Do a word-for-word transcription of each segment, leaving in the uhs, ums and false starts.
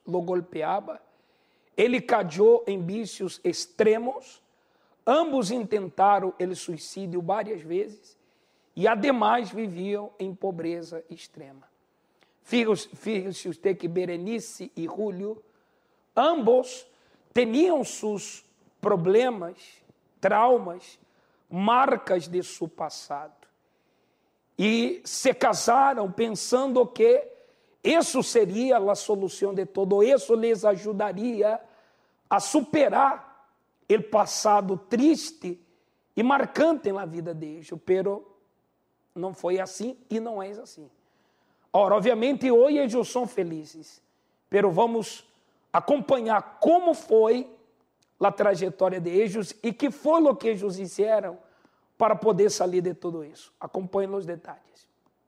lo golpeaba. Ele cayó em vícios extremos. Ambos intentaram el suicídio várias vezes e, ademais, viviam em pobreza extrema. Fíjese usted que Berenice e Julio, ambos tinham seus problemas, traumas, marcas de seu passado. E se casaram pensando que isso seria a solução de todo. Isso lhes ajudaria a superar o passado triste e marcante na vida deles. Pero não foi assim e não é assim. Ora, obviamente, hoje eles são felizes. Pero vamos acompanhar como foi a trajetória de eles e que foi o que eles fizeram para poder sair de tudo isso. Acompanhe os detalhes.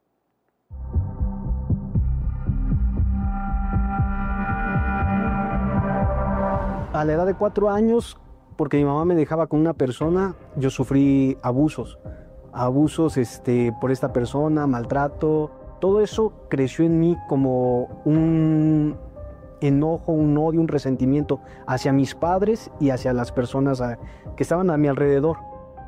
A la edad de cuatro años, porque mi mamá me dejaba con una persona, yo sufrí abusos. Abusos este, por esta persona, maltrato. Todo eso creció en mí como un enojo, un odio, un resentimiento hacia mis padres y hacia las personas que estaban a mi alrededor.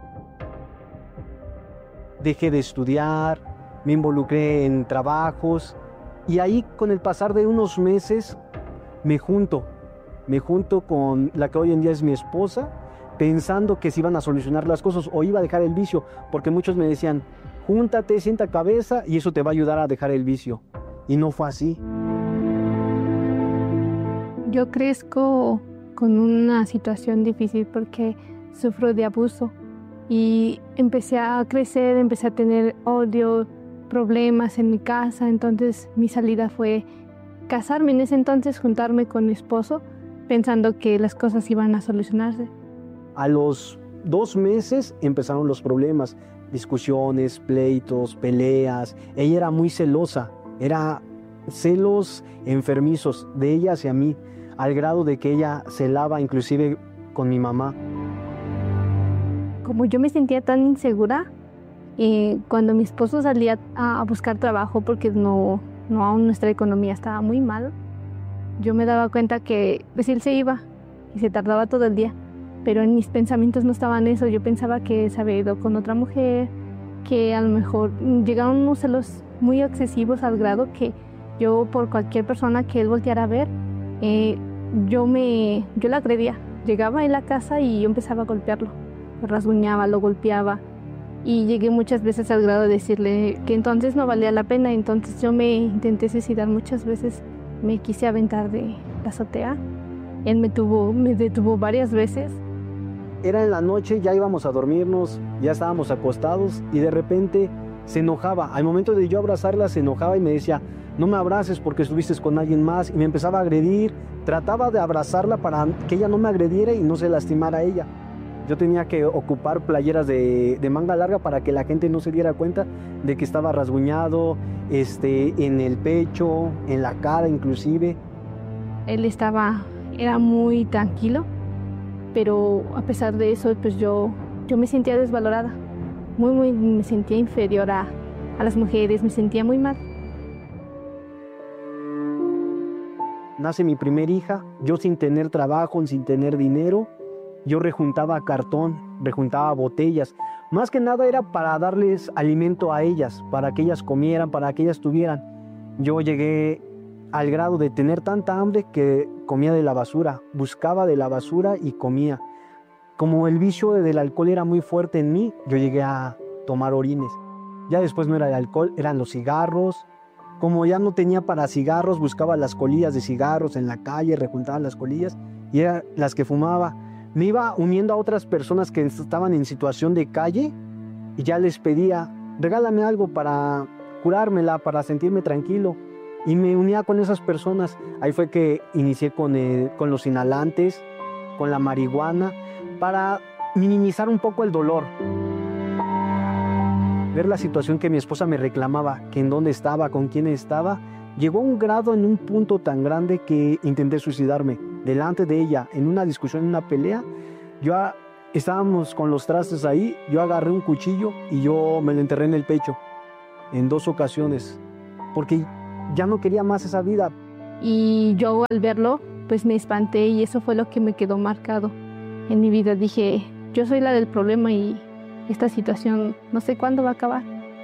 Dejé de estudiar, me involucré en trabajos y ahí con el pasar de unos meses me junto, me junto con la que hoy en día es mi esposa, pensando que se iban a solucionar las cosas o iba a dejar el vicio, porque muchos me decían, júntate, sienta cabeza y eso te va a ayudar a dejar el vicio. Y no fue así. Yo crezco con una situación difícil porque sufro de abuso y empecé a crecer, empecé a tener odio, problemas en mi casa. Entonces mi salida fue casarme, en ese entonces juntarme con mi esposo, pensando que las cosas iban a solucionarse. A los dos meses empezaron los problemas, discusiones, pleitos, peleas. Ella era muy celosa, era celos enfermizos de ella hacia mí, al grado de que ella celaba inclusive con mi mamá. Como yo me sentía tan insegura, eh, cuando mi esposo salía a, a buscar trabajo porque no, no aún nuestra economía estaba muy mal, yo me daba cuenta que pues él se iba y se tardaba todo el día, pero en mis pensamientos no estaban eso. Yo pensaba que se había ido con otra mujer, que a lo mejor llegaron unos celos muy excesivos al grado que yo por cualquier persona que él volteara a ver, eh, yo, me, yo la agredía. Llegaba en la casa y yo empezaba a golpearlo, lo rasguñaba, lo golpeaba y llegué muchas veces al grado de decirle que entonces no valía la pena. Entonces yo me intenté suicidar muchas veces. Me quise aventar de la azotea. Él me, tuvo, me detuvo varias veces. Era en la noche, ya íbamos a dormirnos, ya estábamos acostados y de repente se enojaba. Al momento de yo abrazarla se enojaba y me decía, no me abraces porque estuviste con alguien más, y me empezaba a agredir. Trataba de abrazarla para que ella no me agrediera y no se lastimara a ella. Yo tenía que ocupar playeras de, de manga larga para que la gente no se diera cuenta de que estaba rasguñado, este, en el pecho, en la cara inclusive. Él estaba, era muy tranquilo, pero a pesar de eso, pues yo, yo me sentía desvalorada. Muy, muy, me sentía inferior a, a las mujeres, me sentía muy mal. Nace mi primer hija, yo sin tener trabajo, sin tener dinero, yo rejuntaba cartón, rejuntaba botellas. Más que nada era para darles alimento a ellas, para que ellas comieran, para que ellas tuvieran. Yo llegué al grado de tener tanta hambre que comía de la basura, buscaba de la basura y comía. Como el vicio del alcohol era muy fuerte en mí, yo llegué a tomar orines. Ya después no era el alcohol, eran los cigarros. Como ya no tenía para cigarros, buscaba las colillas de cigarros en la calle, rejuntaba las colillas y eran las que fumaba. Me iba uniendo a otras personas que estaban en situación de calle y ya les pedía, regálame algo para curármela, para sentirme tranquilo. Y me unía con esas personas. Ahí fue que inicié con, el, con los inhalantes, con la marihuana, para minimizar un poco el dolor. Ver la situación que mi esposa me reclamaba, que en dónde estaba, con quién estaba, llegó a un grado, en un punto tan grande que intenté suicidarme. Delante de ella, en una discusión, en una pelea, yo estábamos con los trastes ahí, yo agarré un cuchillo y yo me lo enterré en el pecho en dos ocasiones, porque ya no quería más esa vida. Y yo al verlo, pues me espanté y eso fue lo que me quedó marcado en mi vida. Dije, yo soy la del problema y esta situación no sé cuándo va a acabar.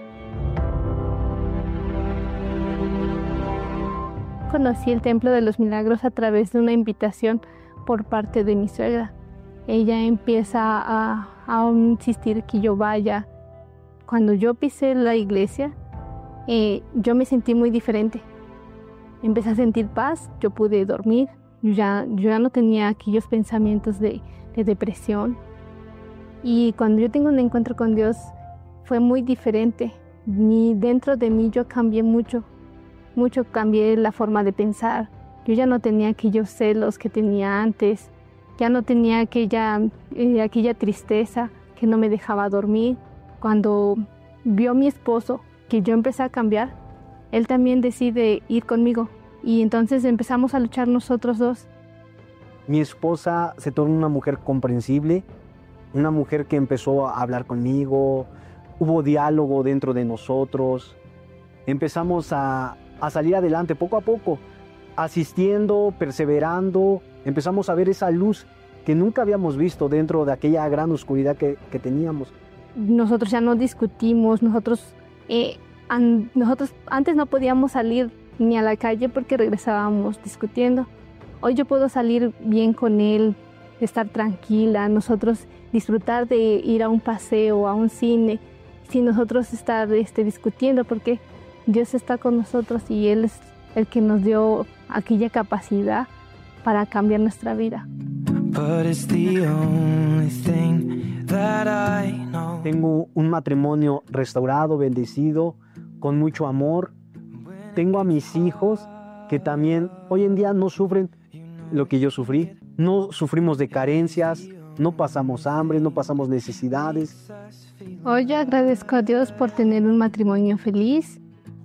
Conocí el Templo de los Milagros a través de una invitación por parte de mi suegra. Ella empieza a, a insistir que yo vaya. Cuando yo pisé la iglesia, eh, yo me sentí muy diferente. Empecé a sentir paz, yo pude dormir, yo ya, yo ya no tenía aquellos pensamientos de, de depresión. Y cuando yo tengo un encuentro con Dios, fue muy diferente. Ni dentro de mí yo cambié mucho. Mucho cambié la forma de pensar. Yo ya no tenía aquellos celos que tenía antes. Ya no tenía aquella, eh, aquella tristeza que no me dejaba dormir. Cuando vio mi esposo que yo empecé a cambiar, él también decide ir conmigo. Y entonces empezamos a luchar nosotros dos. Mi esposa se tornó una mujer comprensible, una mujer que empezó a hablar conmigo. Hubo diálogo dentro de nosotros. Empezamos a... a salir adelante poco a poco, asistiendo, perseverando. Empezamos a ver esa luz que nunca habíamos visto dentro de aquella gran oscuridad que, que teníamos. Nosotros ya no discutimos, nosotros, eh, an, nosotros antes no podíamos salir ni a la calle porque regresábamos discutiendo. Hoy yo puedo salir bien con él, estar tranquila, nosotros disfrutar de ir a un paseo, a un cine, sin nosotros estar este, discutiendo, porque Dios está con nosotros y Él es el que nos dio aquella capacidad para cambiar nuestra vida. Tengo un matrimonio restaurado, bendecido, con mucho amor. Tengo a mis hijos que también hoy en día no sufren lo que yo sufrí. No sufrimos de carencias, no pasamos hambre, no pasamos necesidades. Hoy yo agradezco a Dios por tener un matrimonio feliz,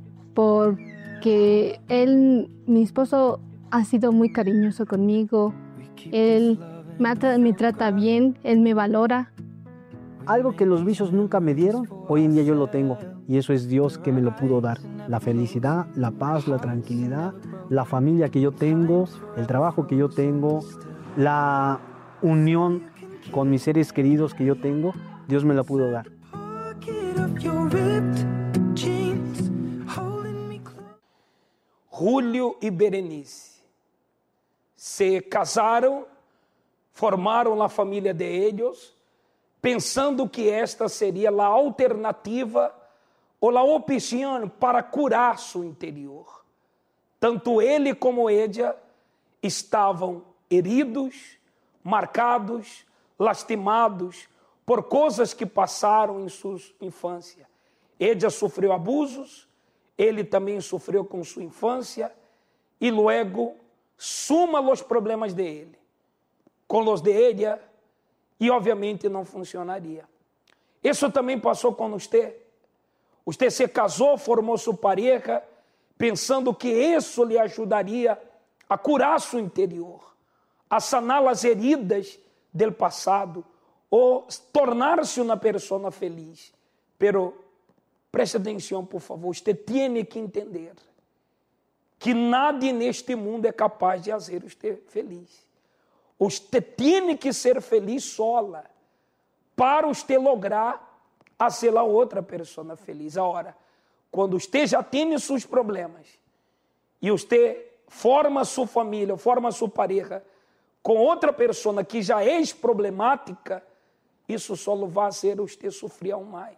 porque él, mi esposo, ha sido muy cariñoso conmigo. Él me, me trata bien, él me valora. Algo que los vicios nunca me dieron, hoy en día yo lo tengo. Y eso es Dios que me lo pudo dar. La felicidad, la paz, la tranquilidad, la familia que yo tengo, el trabajo que yo tengo, la unión con mis seres queridos que yo tengo, Dios me lo pudo dar. Julio y Berenice se casaron, formaram a família de ellos, pensando que esta seria a alternativa ou a opção para curar seu interior. Tanto ele como ella estavam heridos, marcados, lastimados por coisas que passaram em sua infância. Ella sofreu abusos, ele também sofreu com sua infância, e luego suma os problemas de ele com os de ella, e obviamente não funcionaria. Isso também passou com você. Você se casou, formou sua pareja, pensando que isso lhe ajudaria a curar seu interior, a sanar as heridas do passado, ou tornar-se uma pessoa feliz. Pero preste atenção, por favor, você tem que entender que nada neste mundo é capaz de fazer você feliz. Você tem que ser feliz sola para você lograr a ser a outra pessoa feliz. Agora, quando você já tem seus problemas e você forma sua família, forma sua pareja com outra pessoa que já é problemática, isso só vai fazer você sofrer um mais.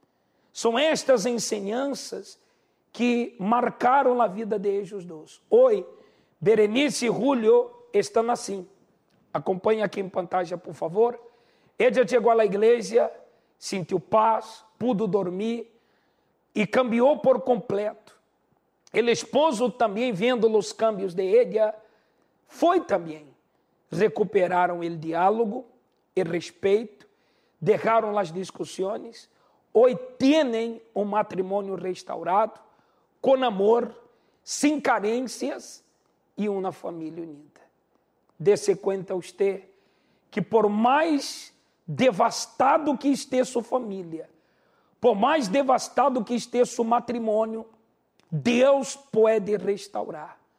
São estas ensinanças que marcaram a vida de ellos dois. Hoje, Berenice e Julio estão assim. Acompanhe aqui em pantalla, por favor. Ella chegou à igreja, sentiu paz, pudo dormir e cambiou por completo. O esposo também, vendo os cambios de ella, foi também. Recuperaram o diálogo, o respeito, deixaram as discussões. Hoje têm um matrimônio restaurado, com amor, sem carências e uma família unida. Dê-se conta você que por mais devastado que esteja sua família, por mais devastado que esteja seu matrimônio, Deus pode restaurar.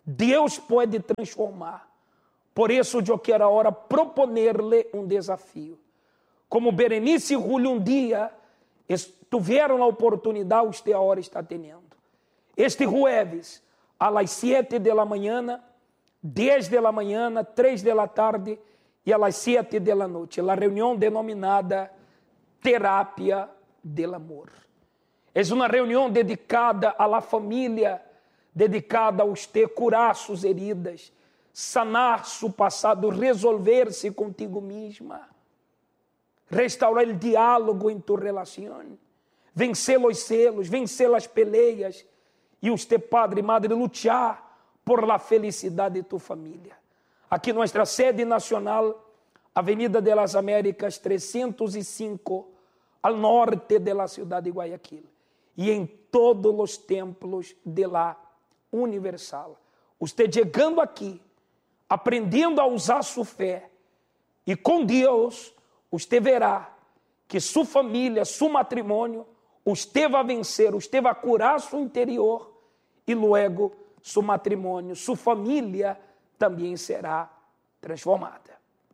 Deus pode transformar. Por isso, eu quero agora proponer-lhe um desafio. Como Berenice e Julio um dia tiveram a oportunidade, você agora está tendo. Este jueves, a las siete de la mañana, diez de la mañana, três de la tarde e a las siete de la noche, a reunião denominada Terapia del Amor. É uma reunião dedicada à la família, dedicada a você curar suas heridas, sanar seu passado, resolver-se contigo mesma, restaurar o diálogo em tu relação, vencer os celos, vencer as peleias e você, padre e madre, lutar por la felicidade de tu família. Aqui nossa sede nacional, Avenida de las Américas trezentos e cinco, al norte de la ciudad de Guayaquil, e em todos os templos de la Universal. Você chegando aqui, aprendendo a usar sua fé, e com Deus, você verá que sua família, seu matrimônio, você vai vencer, você vai curar seu interior, e luego seu matrimônio, sua família também será transformada.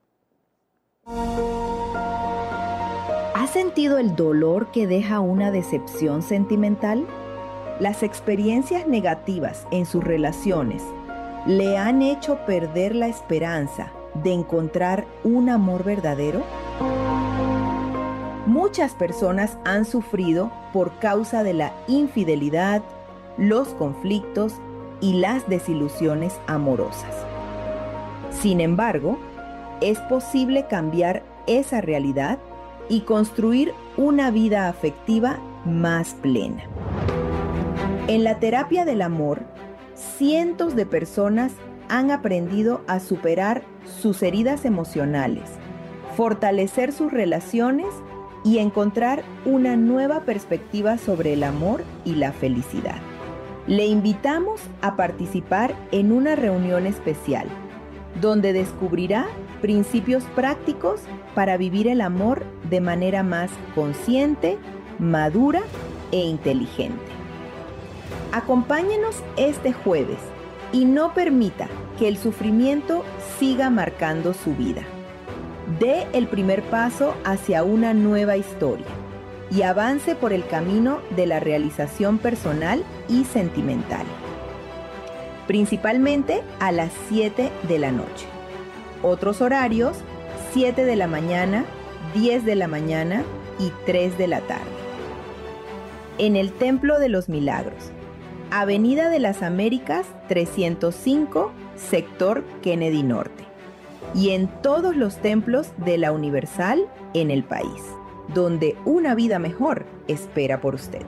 ¿Has sentido el dolor que deja una decepción sentimental? ¿Las experiencias negativas en sus relaciones le han hecho perder la esperanza de encontrar un amor verdadero? Muchas personas han sufrido por causa de la infidelidad, los conflictos y las desilusiones amorosas. Sin embargo, es posible cambiar esa realidad y construir una vida afectiva más plena. En la terapia del amor, cientos de personas han aprendido a superar sus heridas emocionales, fortalecer sus relaciones y encontrar una nueva perspectiva sobre el amor y la felicidad. Le invitamos a participar en una reunión especial, donde descubrirá principios prácticos para vivir el amor de manera más consciente, madura e inteligente. Acompáñenos este jueves y no permita que el sufrimiento siga marcando su vida. Dé el primer paso hacia una nueva historia y avance por el camino de la realización personal y sentimental. Principalmente a las siete de la noche. Otros horarios, siete de la mañana, diez de la mañana y tres de la tarde. En el Templo de los Milagros, Avenida de las Américas trescientos cinco, sector Kennedy Norte. Y en todos los templos de la Universal en el país, donde una vida mejor espera por usted.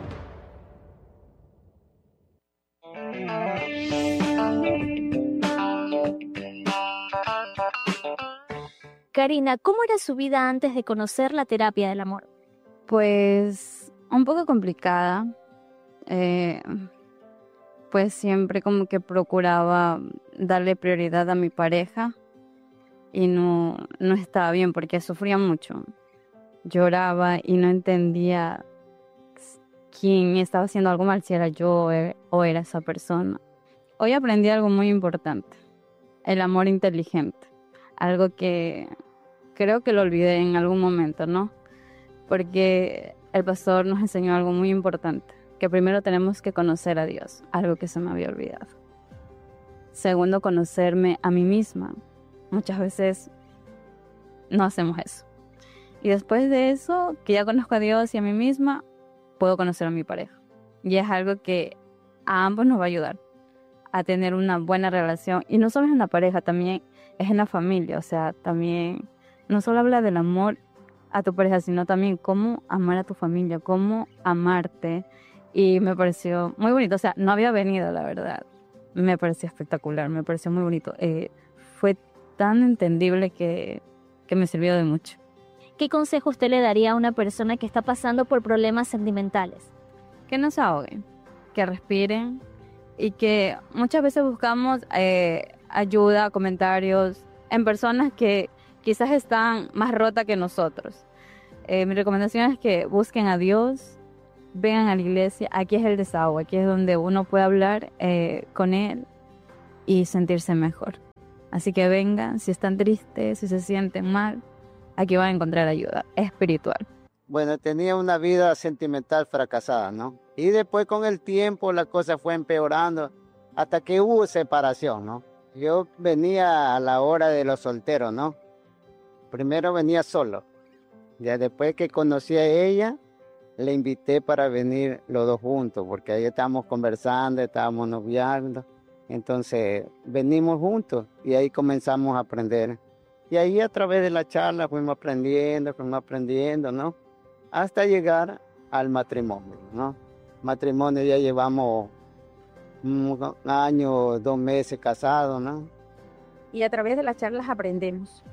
Karina, ¿cómo era su vida antes de conocer la terapia del amor? Pues un poco complicada. Eh, pues siempre como que procuraba darle prioridad a mi pareja y no, no estaba bien porque sufría mucho. Lloraba y no entendía quién estaba haciendo algo mal, si era yo o era esa persona. Hoy aprendí algo muy importante, el amor inteligente. Algo que creo que lo olvidé en algún momento, ¿no? Porque el pastor nos enseñó algo muy importante, que primero tenemos que conocer a Dios, algo que se me había olvidado. Segundo, conocerme a mí misma. Muchas veces no hacemos eso. Y después de eso, que ya conozco a Dios y a mí misma, puedo conocer a mi pareja. Y es algo que a ambos nos va a ayudar a tener una buena relación. Y no solo es en la pareja, también es en la familia. O sea, también no solo habla del amor a tu pareja, sino también cómo amar a tu familia, cómo amarte. Y me pareció muy bonito. O sea, no había venido, la verdad. Me pareció espectacular, me pareció muy bonito. Eh, fue tan entendible que, que me sirvió de mucho. ¿Qué consejo usted le daría a una persona que está pasando por problemas sentimentales? Que no se ahoguen, que respiren y que muchas veces buscamos eh, ayuda, comentarios en personas que quizás están más rotas que nosotros. Eh, mi recomendación es que busquen a Dios, vengan a la iglesia. Aquí es el desahogo, aquí es donde uno puede hablar eh, con Él y sentirse mejor. Así que vengan, si están tristes, si se sienten mal, aquí van a encontrar ayuda espiritual. Bueno, tenía una vida sentimental fracasada, ¿no? Y después con el tiempo la cosa fue empeorando hasta que hubo separación, ¿no? Yo venía a la hora de los solteros, ¿no? Primero venía solo. Ya después que conocí a ella, le invité para venir los dos juntos, porque ahí estábamos conversando, estábamos noviando. Entonces venimos juntos y ahí comenzamos a aprender. Y ahí a través de la charla fuimos aprendiendo, fuimos aprendiendo, ¿no? Hasta llegar al matrimonio, ¿no? Matrimonio ya llevamos un año, dos meses casados, ¿no? Y a través de las charlas aprendemos.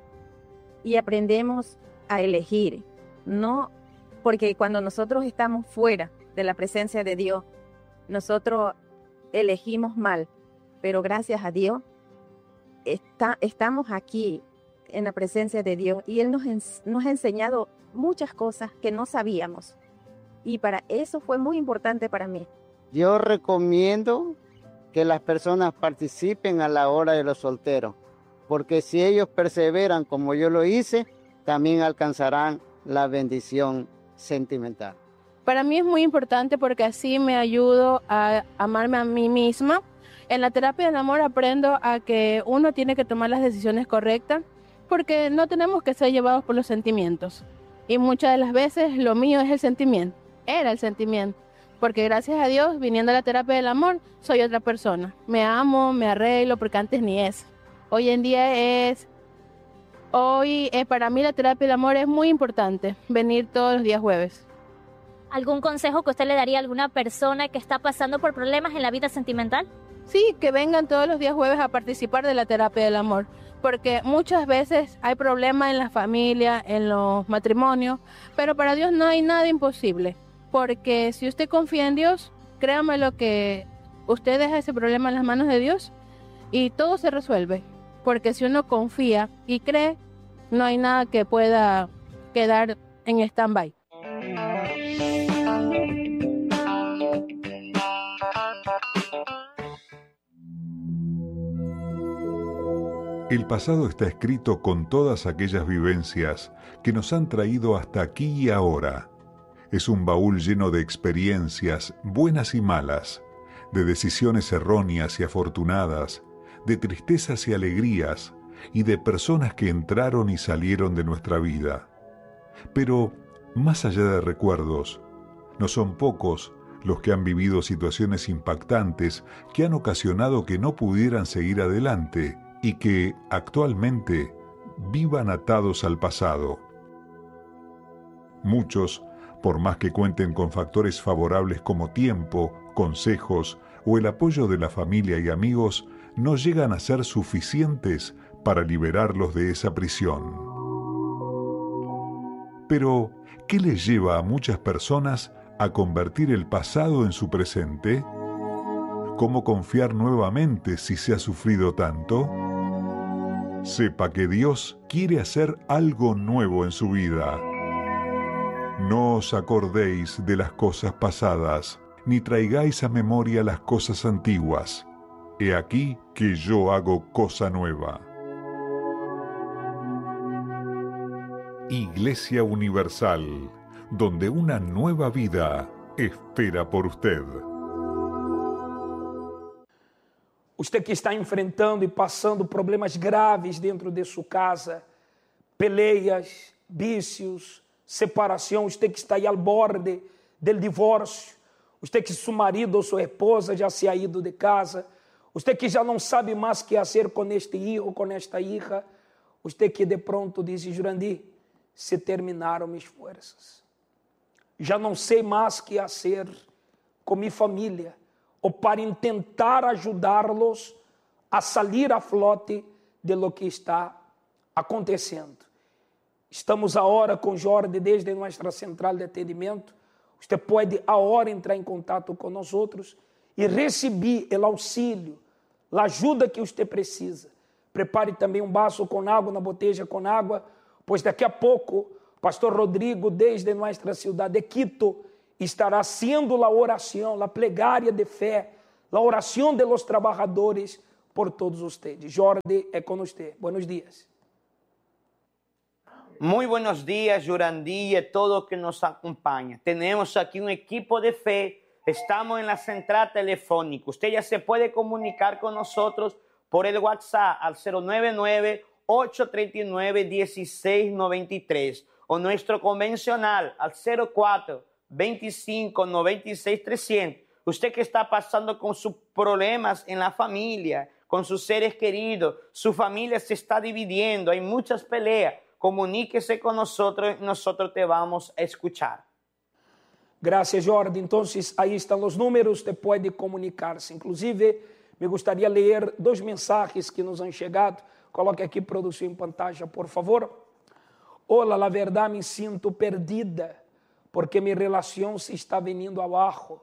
Y aprendemos a elegir, ¿no? Porque cuando nosotros estamos fuera de la presencia de Dios, nosotros elegimos mal, pero gracias a Dios está, estamos aquí en la presencia de Dios y Él nos, nos ha enseñado muchas cosas que no sabíamos y para eso fue muy importante para mí. Yo recomiendo que las personas participen a la hora de los solteros, porque si ellos perseveran como yo lo hice, también alcanzarán la bendición sentimental. Para mí es muy importante porque así me ayudo a amarme a mí misma. En la terapia del amor aprendo a que uno tiene que tomar las decisiones correctas porque no tenemos que ser llevados por los sentimientos. Y muchas de las veces lo mío es el sentimiento, era el sentimiento. Porque gracias a Dios, viniendo a la terapia del amor, soy otra persona. Me amo, me arreglo, porque antes ni eso. Hoy en día es... Hoy eh, para mí la terapia del amor es muy importante, venir todos los días jueves. ¿Algún consejo que usted le daría a alguna persona que está pasando por problemas en la vida sentimental? Sí, que vengan todos los días jueves a participar de la terapia del amor, porque muchas veces hay problemas en la familia, en los matrimonios, pero para Dios no hay nada imposible, porque si usted confía en Dios, créame lo que usted deja ese problema en las manos de Dios y todo se resuelve, porque si uno confía y cree, no hay nada que pueda quedar en stand-by. El pasado está escrito con todas aquellas vivencias que nos han traído hasta aquí y ahora. Es un baúl lleno de experiencias buenas y malas, de decisiones erróneas y afortunadas, de tristezas y alegrías, y de personas que entraron y salieron de nuestra vida. Pero, más allá de recuerdos, no son pocos los que han vivido situaciones impactantes que han ocasionado que no pudieran seguir adelante y que, actualmente, vivan atados al pasado. Muchos, por más que cuenten con factores favorables como tiempo, consejos o el apoyo de la familia y amigos, no llegan a ser suficientes para liberarlos de esa prisión. Pero, ¿qué les lleva a muchas personas a convertir el pasado en su presente? ¿Cómo confiar nuevamente si se ha sufrido tanto? Sepa que Dios quiere hacer algo nuevo en su vida. No os acordéis de las cosas pasadas, ni traigáis a memoria las cosas antiguas. He aquí que yo hago cosa nueva. Iglesia Universal, donde una nueva vida espera por usted. Usted que está enfrentando e passando problemas graves dentro de sua casa, peleias, vícios, separação, usted que está aí al borde del divórcio, usted que seu marido ou sua esposa já se ha ido de casa, usted que já não sabe mais o que fazer com este hijo, com esta hija, usted que de pronto diz, Jurandir, se terminaram minhas forças. Já não sei mais o que fazer com minha família, ou para tentar ajudá-los a sair a flote de lo que está acontecendo. Estamos agora com Jorge desde nossa central de atendimento. Você pode agora entrar em contato com nós outros e receber o auxílio, a ajuda que você precisa. Prepare também um vaso com água, na botella com água, pois daqui a pouco, pastor Rodrigo, desde nossa cidade de Quito, estará sendo a oração, a plegária de fé, a oração de los trabalhadores por todos ustedes. Jordi, é com usted. Buenos días. Muy buenos días, Yurandí, y a todos que nos acompañan. Tenemos aquí un equipo de fe. Estamos en la central telefónica. Usted ya se puede comunicar con nosotros por el WhatsApp al cero nueve nueve, ocho tres nueve, uno seis nueve tres o nuestro convencional al cero cuatro, veinticinco, noventa y seis, trescientos. Usted que está pasando con sus problemas en la familia, con sus seres queridos, su familia se está dividiendo, hay muchas peleas. Comuníquese con nosotros y nosotros te vamos a escuchar. Gracias, Jordi. Entonces, ahí están los números, usted puede comunicarse. Inclusive, me gustaría leer dos mensajes que nos han chegado. Coloque aqui, produção em pantalla, por favor. Hola, la verdad me siento perdida, porque mi relación se está veniendo abajo.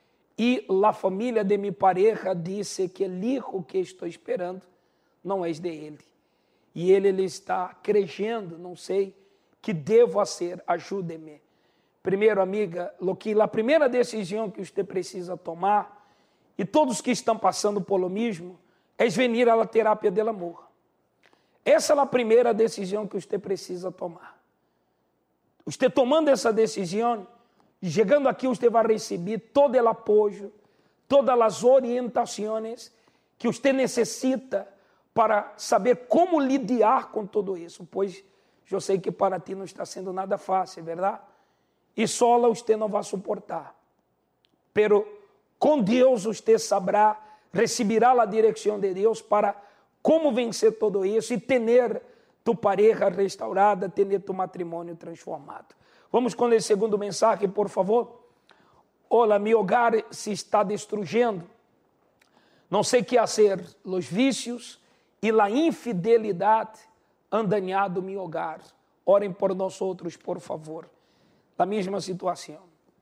Y la familia de mi pareja dice que el hijo que estoy esperando não é de ele. E ele, ele está creyendo, não sei, que devo fazer, ajude-me. Primeiro, amiga, lo que a primeira decisão que você precisa tomar, e todos que estão passando por lo mesmo, é vir à terapia del amor. Essa é a primeira decisão que você precisa tomar. Você tomando essa decisão, chegando aqui, você vai receber todo o apoio, todas as orientações que você necessita para saber como lidar com tudo isso, pois eu sei que para ti não está sendo nada fácil, é verdade? E sola você não vai suportar. Pero com Deus você saberá, receberá a direção de Deus para como vencer tudo isso e ter tu pareja restaurada, ter tu matrimônio transformado. Vamos com o segundo mensagem, por favor. Olá, meu hogar se está destruindo. Não sei o que fazer. Os vícios e a infidelidade han dañado meu hogar. Orem por nós outros, por favor. A mesma situação.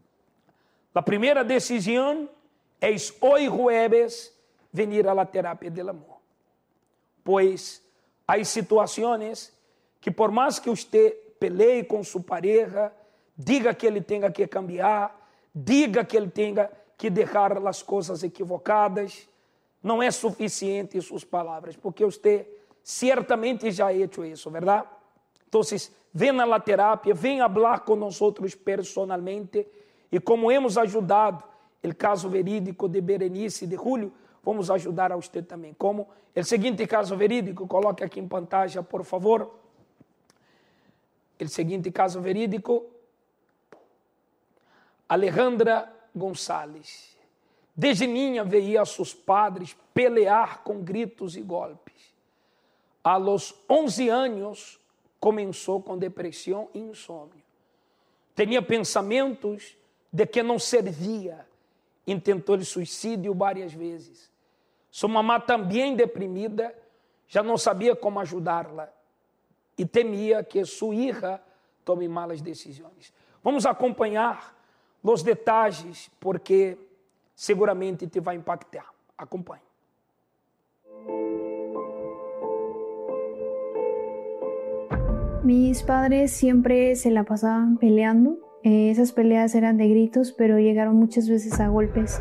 A primeira decisão é hoje jueves venir a la terapia del amor. Pois há situações que por mais que você peleie com sua pareja, diga que ele tenha que cambiar, diga que ele tenha que deixar as coisas equivocadas, não é suficiente suas palavras, porque você certamente já ha hecho isso, verdade? Então, venha na terapia, venha falar com nós outros personalmente, e como hemos ajudado o caso verídico de Berenice e de Julio, vamos ajudar a você também. Como o seguinte caso verídico, coloque aqui em pantalla, por favor. O seguinte caso verídico, Alejandra Gonçalves. Desde niña veía a seus padres pelear com gritos e golpes. A los once anos começou com depressão e insônia. Tinha pensamentos de que não servia. Intentou o suicídio várias vezes. Sua mamá também deprimida, já não sabia como ajudá-la e temia que sua hija tome malas decisões. Vamos acompanhar os detalhes, porque seguramente te vai impactar. Acompanhe. Mis padres siempre se la pasaban peleando. Eh, esas peleas eran de gritos, pero llegaron muchas veces a golpes.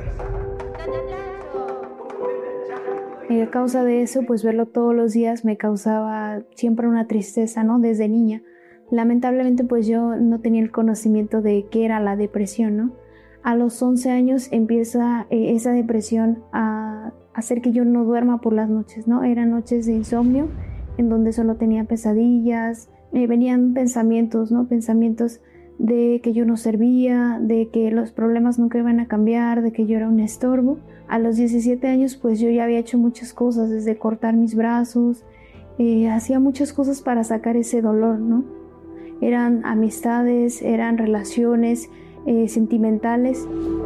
Y a causa de eso, pues verlo todos los días me causaba siempre una tristeza, ¿no? Desde niña. Lamentablemente, pues yo no tenía el conocimiento de qué era la depresión, ¿no? A los once años empieza eh, esa depresión a hacer que yo no duerma por las noches, ¿no? Eran noches de insomnio, en donde solo tenía pesadillas, me venían pensamientos, ¿no? Pensamientos de que yo no servía, de que los problemas nunca iban a cambiar, de que yo era un estorbo. A los diecisiete años, pues yo ya había hecho muchas cosas, desde cortar mis brazos, eh, hacía muchas cosas para sacar ese dolor, ¿no? Eran amistades, eran relaciones eh, sentimentales.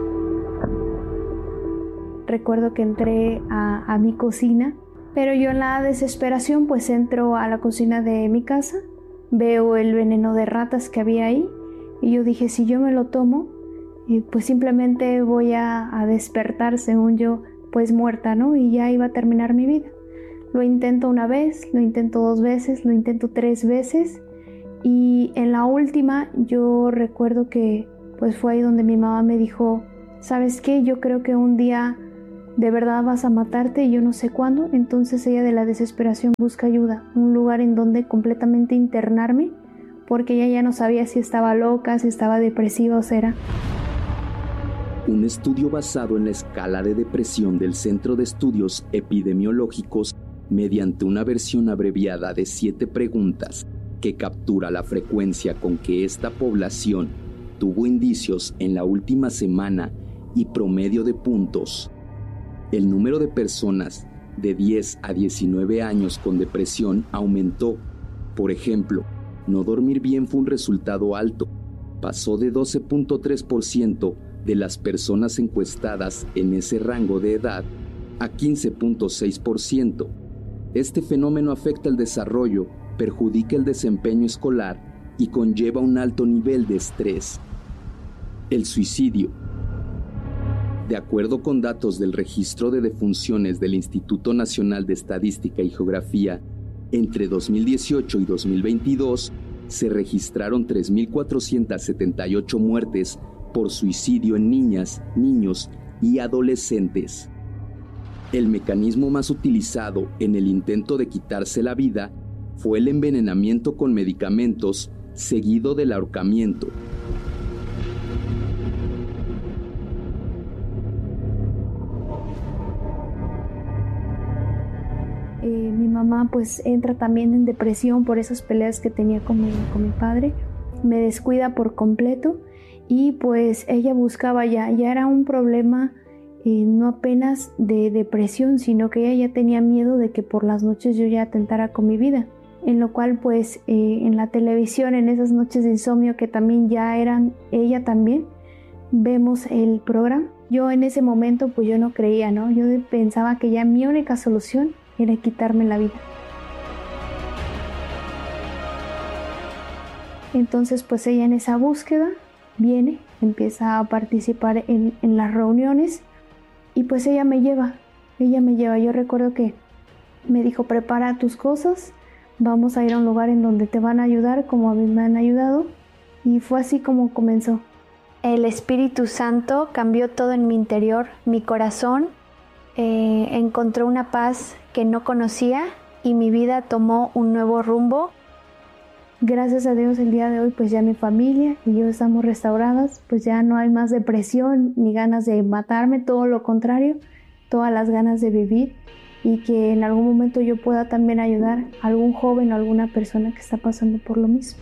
Recuerdo que entré a, a mi cocina, pero yo en la desesperación pues entro a la cocina de mi casa, veo el veneno de ratas que había ahí y yo dije, si yo me lo tomo, eh, pues simplemente voy a, a despertar, según yo, pues muerta, ¿no? Y ya iba a terminar mi vida. Lo intento una vez, lo intento dos veces, lo intento tres veces y en la última yo recuerdo que pues fue ahí donde mi mamá me dijo, ¿sabes qué? Yo creo que un día ¿de verdad vas a matarte y yo no sé cuándo? Entonces ella de la desesperación busca ayuda, un lugar en donde completamente internarme, porque ella ya no sabía si estaba loca, si estaba depresiva o cera. Un estudio basado en la escala de depresión del Centro de Estudios Epidemiológicos, mediante una versión abreviada de siete preguntas, que captura la frecuencia con que esta población tuvo indicios en la última semana y promedio de puntos. El número de personas de diez a diecinueve años con depresión aumentó. Por ejemplo, no dormir bien fue un resultado alto. Pasó de doce punto tres por ciento de las personas encuestadas en ese rango de edad a quince punto seis por ciento. Este fenómeno afecta el desarrollo, perjudica el desempeño escolar y conlleva un alto nivel de estrés. El suicidio. De acuerdo con datos del Registro de Defunciones del Instituto Nacional de Estadística y Geografía, entre dos mil dieciocho y dos mil veintidós se registraron tres mil cuatrocientas setenta y ocho muertes por suicidio en niñas, niños y adolescentes. El mecanismo más utilizado en el intento de quitarse la vida fue el envenenamiento con medicamentos, seguido del ahorcamiento. Eh, mi mamá pues entra también en depresión por esas peleas que tenía con mi, con mi padre, me descuida por completo y pues ella buscaba ya, ya era un problema eh, no apenas de depresión, sino que ella ya tenía miedo de que por las noches yo ya atentara con mi vida, en lo cual pues eh, en la televisión, en esas noches de insomnio que también ya eran ella también, vemos el programa. Yo en ese momento pues yo no creía, ¿no? Yo pensaba que ya mi única solución era quitarme la vida. Entonces pues ella en esa búsqueda viene, empieza a participar en, en las reuniones y pues ella me lleva, ella me lleva. Yo recuerdo que me dijo, prepara tus cosas, vamos a ir a un lugar en donde te van a ayudar como a mí me han ayudado, y fue así como comenzó. El Espíritu Santo cambió todo en mi interior, mi corazón, eh, encontró una paz que no conocía y mi vida tomó un nuevo rumbo. Gracias a Dios el día de hoy pues ya mi familia y yo estamos restauradas, pues ya no hay más depresión ni ganas de matarme, todo lo contrario, todas las ganas de vivir y que en algún momento yo pueda también ayudar a algún joven o alguna persona que está pasando por lo mismo.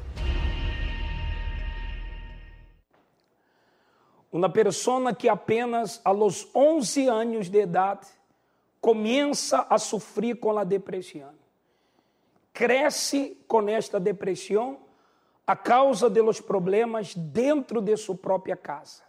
Una persona que apenas a los once años de edad comienza a sufrir con la depresión. Crece con esta depresión a causa de los problemas dentro de su propia casa.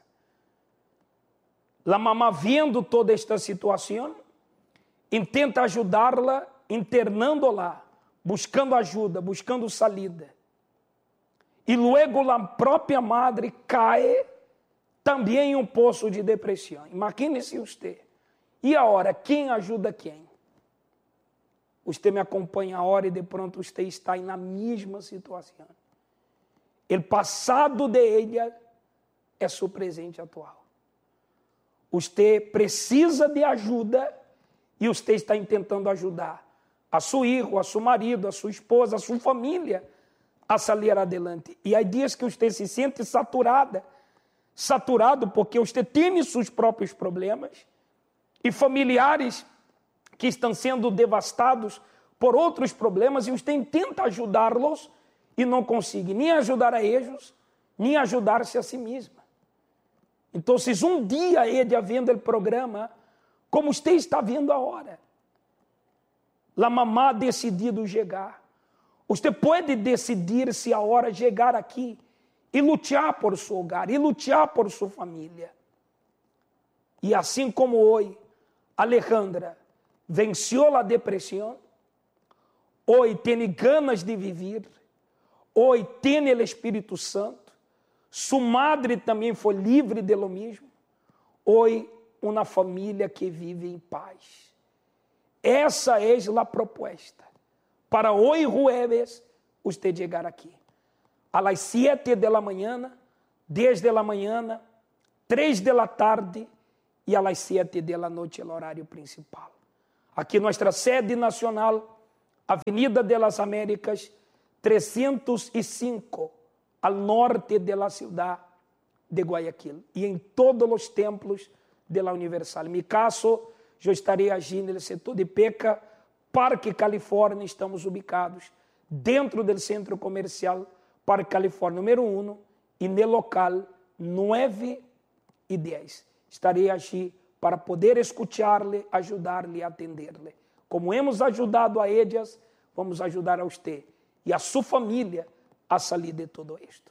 La mamá, viendo toda esta situación, intenta ayudarla, internándola, buscando ajuda, buscando salida. E luego la própria madre cae também em um poço de depressão. Imagine-se você. E a hora, quem ajuda quem? Você me acompanha a hora e de pronto você está na mesma situação. O passado de ela é seu presente atual. Você precisa de ajuda e você está tentando ajudar a seu filho, a seu marido, a sua esposa, a sua família a sair adelante. E há dias que você se sente saturada, saturado porque você tem seus próprios problemas e familiares que estão sendo devastados por outros problemas e você tenta ajudá-los e não consegue nem ajudar a eles, nem ajudar-se a si mesma. Então, um dia ele vendo o programa, como você está vendo agora, a mamá decidido chegar, você pode decidir se a hora chegar aqui e lutar por seu hogar, e lutar por sua família. E assim como hoje, Alejandra venceu a depressão, hoje tem ganas de viver, hoje tem o Espírito Santo, sua madre também foi livre de lo mesmo, hoje uma família que vive em paz. Essa é a proposta. Para hoje, jueves, você chegar aqui. A las siete de la mañana, diez de la mañana, tres de la tarde y a las siete de la noche el horario principal. Aquí nuestra sede nacional, Avenida de las Américas, trescientos cinco, al norte de la ciudad de Guayaquil, y en todos los templos de la Universal. En mi caso, yo estaré allí en el sector de Peca, Parque California, estamos ubicados dentro del centro comercial Parque California número uno, y en el local nueve y diez. Estaré allí para poder escucharle, ayudarle y atenderle. Como hemos ayudado a ellas, vamos a ayudar a usted y a su familia a salir de todo esto.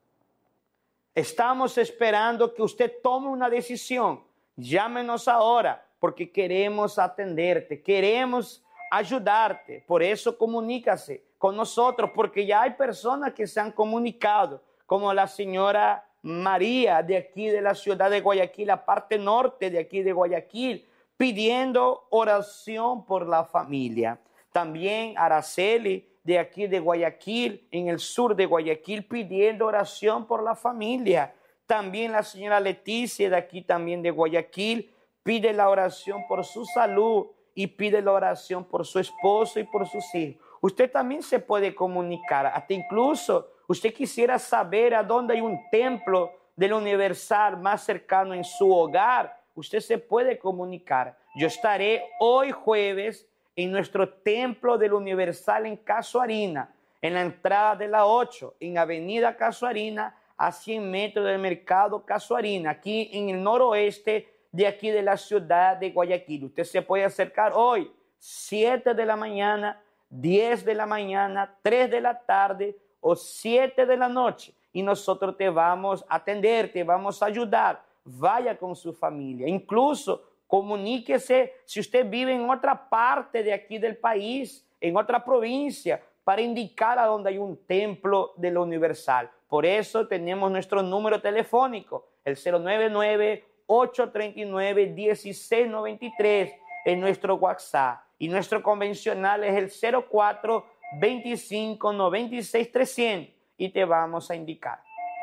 Estamos esperando que usted tome una decisión. Llámenos ahora porque queremos atenderte, queremos ayudarte. Por eso comunícase con nosotros, porque ya hay personas que se han comunicado, como la señora María de aquí de la ciudad de Guayaquil, la parte norte de aquí de Guayaquil, pidiendo oración por la familia. También Araceli de aquí de Guayaquil, en el sur de Guayaquil, pidiendo oración por la familia. También la señora Leticia de aquí también de Guayaquil pide la oración por su salud y pide la oración por su esposo y por sus hijos. Usted también se puede comunicar, hasta incluso usted quisiera saber a dónde hay un templo del Universal más cercano en su hogar, usted se puede comunicar. Yo estaré hoy jueves en nuestro templo del Universal en Casuarina, en la entrada de la ocho, en Avenida Casuarina, a cien metros del Mercado Casuarina, aquí en el noroeste de aquí de la ciudad de Guayaquil. Usted se puede acercar hoy, siete de la mañana, diez de la mañana, tres de la tarde o siete de la noche, y nosotros te vamos a atender, te vamos a ayudar. Vaya con su familia, incluso comuníquese si usted vive en otra parte de aquí del país, en otra provincia, para indicar a dónde hay un templo de lo Universal. Por eso tenemos nuestro número telefónico, el cero nueve nueve, ocho tres nueve, uno seis nueve tres, en nuestro WhatsApp. Y nuestro convencional es el cero cuatro, veinticinco, noventa y seis, trescientos, y te vamos a indicar.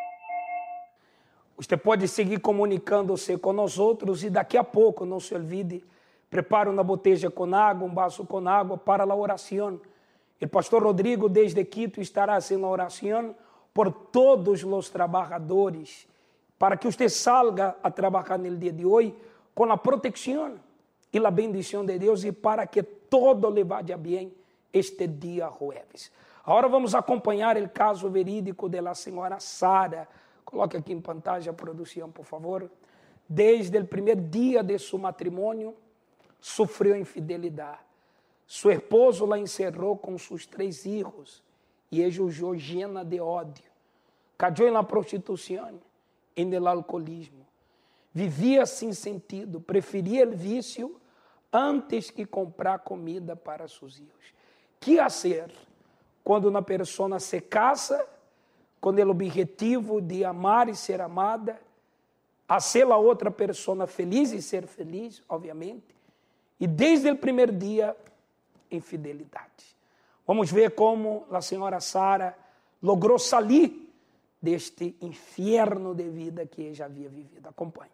Usted pode seguir comunicando-se conosco e daqui a pouco, não se olvide, prepare uma botella com água, um vaso com água para a oração. O pastor Rodrigo, desde Quito, estará haciendo a oração por todos os trabalhadores, para que usted salga a trabalhar no dia de hoje com a proteção e a bendição de Deus e para que todo le vaya bem este dia jueves. Agora vamos acompanhar o caso verídico da senhora Sara. Coloque aqui em pantalla a produção, por favor. Desde o primeiro dia de seu matrimônio, sofreu infidelidade. Seu esposo la encerrou com seus três filhos e ella huyó llena de ódio. Cayó en la prostitución, en el alcoholismo. Vivia sem sentido, preferia o vício antes que comprar comida para seus filhos. Que fazer quando uma pessoa se casa com o objetivo de amar e ser amada, hacer a outra pessoa feliz e ser feliz, obviamente, e desde o primeiro dia, infidelidade. Vamos ver como a senhora Sara logrou sair deste infierno de vida que ella había vivido. Acompañe.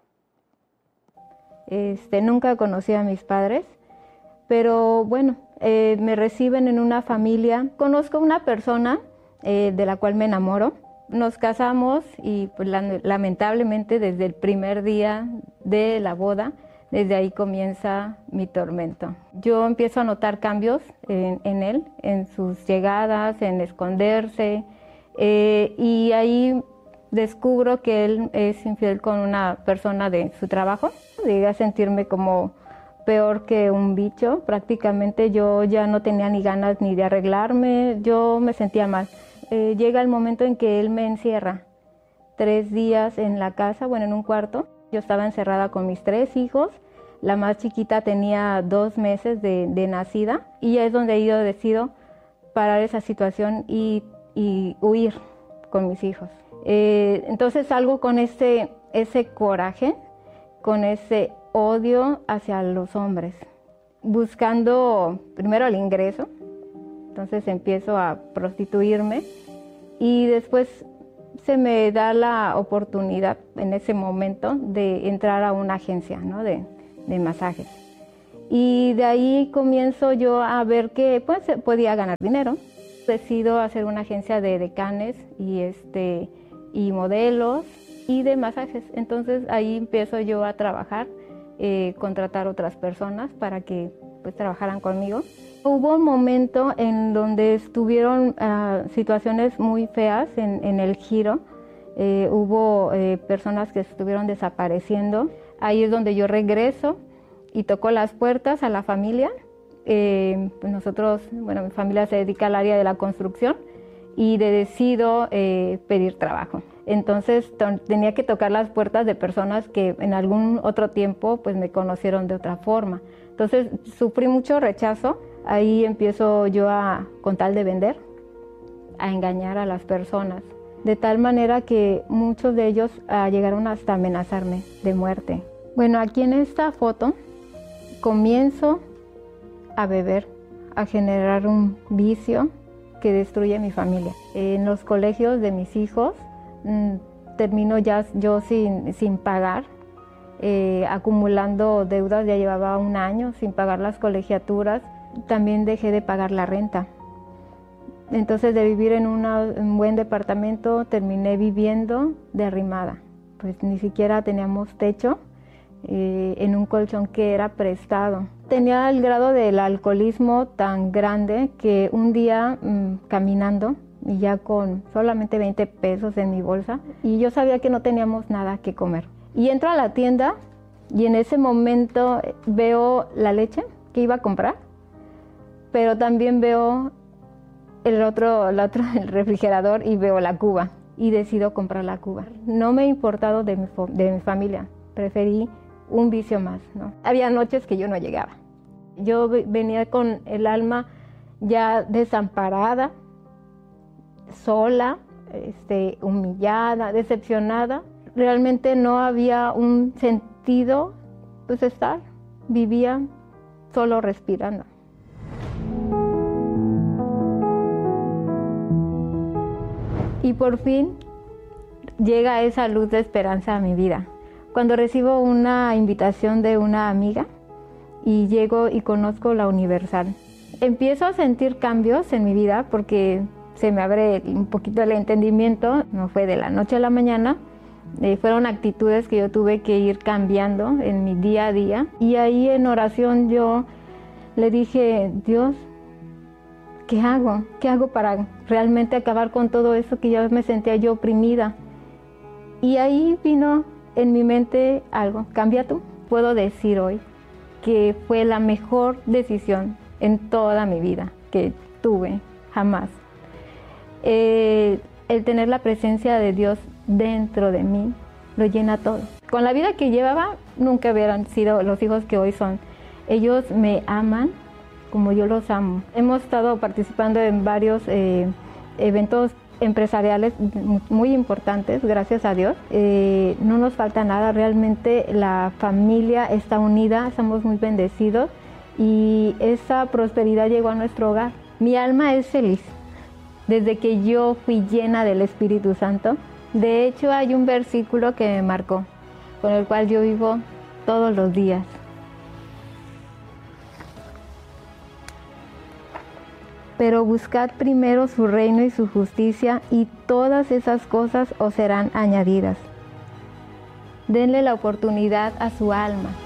Este, nunca conocí a mis padres, pero bueno, eh, me reciben en una familia. Conozco una persona eh, de la cual me enamoro. Nos casamos y pues, la, lamentablemente desde el primer día de la boda, desde ahí comienza mi tormento. Yo empiezo a notar cambios en, en él, en sus llegadas, en esconderse, eh, y ahí descubro que él es infiel con una persona de su trabajo. Llegué a sentirme como peor que un bicho, prácticamente yo ya no tenía ni ganas ni de arreglarme, yo me sentía mal. Eh, llega el momento en que él me encierra tres días en la casa, bueno, en un cuarto. Yo estaba encerrada con mis tres hijos, la más chiquita tenía dos meses de, de nacida, y ya es donde yo decido parar esa situación y, y huir con mis hijos. Eh, entonces salgo con ese, ese coraje, con ese odio hacia los hombres, buscando primero el ingreso. Entonces empiezo a prostituirme y después se me da la oportunidad en ese momento de entrar a una agencia, ¿no? de, de masajes. Y de ahí comienzo yo a ver que pues podía ganar dinero. Decido hacer una agencia de decanes y, este, y modelos y de masajes. Entonces ahí empiezo yo a trabajar, eh, contratar otras personas para que pues trabajaran conmigo. Hubo un momento en donde estuvieron uh, situaciones muy feas en, en el giro. Eh, hubo eh, personas que estuvieron desapareciendo. Ahí es donde yo regreso y toco las puertas a la familia. Eh, pues nosotros, bueno, mi familia se dedica al área de la construcción y de decido eh, pedir trabajo. Entonces tenía que tocar las puertas de personas que en algún otro tiempo pues me conocieron de otra forma. Entonces sufrí mucho rechazo. Ahí empiezo yo a, con tal de vender, a engañar a las personas. De tal manera que muchos de ellos uh, llegaron hasta amenazarme de muerte. Bueno, aquí en esta foto comienzo a beber, a generar un vicio que destruye mi familia. En los colegios de mis hijos mmm, termino ya yo sin, sin pagar, eh, acumulando deudas. Ya llevaba un año sin pagar las colegiaturas. También dejé de pagar la renta. Entonces, de vivir en una, un buen departamento, terminé viviendo de arrimada. Pues ni siquiera teníamos techo, eh, en un colchón que era prestado. Tenía el grado del alcoholismo tan grande que un día mmm, caminando, y ya con solamente veinte pesos en mi bolsa, y yo sabía que no teníamos nada que comer. Y entro a la tienda y en ese momento veo la leche que iba a comprar, pero también veo el otro, el otro el refrigerador y veo la cuba y decido comprar la cuba. No me ha importado de mi, de mi familia, preferí un vicio más, ¿no? Había noches que yo no llegaba. Yo venía con el alma ya desamparada, sola, este, humillada, decepcionada. Realmente no había un sentido, pues estar, vivía solo respirando. Y por fin llega esa luz de esperanza a mi vida. Cuando recibo una invitación de una amiga y llego y conozco la Universal, empiezo a sentir cambios en mi vida porque se me abre un poquito el entendimiento. No fue de la noche a la mañana, eh, fueron actitudes que yo tuve que ir cambiando en mi día a día. Y ahí en oración yo le dije, Dios, ¿qué hago? ¿Qué hago para realmente acabar con todo eso que ya me sentía yo oprimida? Y ahí vino en mi mente algo, cambia tú. Puedo decir hoy que fue la mejor decisión en toda mi vida que tuve, jamás. Eh, el tener la presencia de Dios dentro de mí lo llena todo. Con la vida que llevaba, nunca hubieran sido los hijos que hoy son. Ellos me aman como yo los amo. Hemos estado participando en varios eh, eventos empresariales muy importantes, gracias a Dios. Eh, no nos falta nada, realmente la familia está unida, estamos muy bendecidos y esa prosperidad llegó a nuestro hogar. Mi alma es feliz desde que yo fui llena del Espíritu Santo. De hecho, hay un versículo que me marcó, con el cual yo vivo todos los días. Pero buscad primero su reino y su justicia, y todas esas cosas os serán añadidas. Denle la oportunidad a su alma.